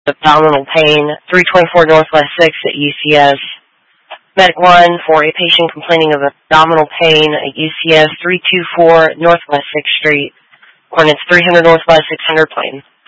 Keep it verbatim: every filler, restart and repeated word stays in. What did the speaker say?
abdominal pain, three twenty-four Northwest sixth at U C S. Medic one for a patient complaining of abdominal pain at U C S, three twenty-four Northwest sixth Street. Coordinates three hundred Northwest six hundred plane.